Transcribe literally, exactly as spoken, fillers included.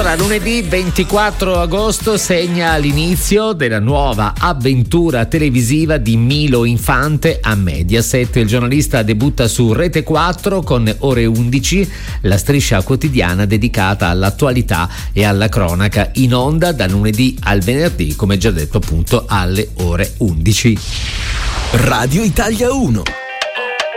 Allora, lunedì ventiquattro agosto segna l'inizio della nuova avventura televisiva di Milo Infante a Mediaset. Il giornalista debutta su Rete quattro con Ore undici, la striscia quotidiana dedicata all'attualità e alla cronaca, in onda da lunedì al venerdì, come già detto appunto alle ore undici. Radio Italia uno.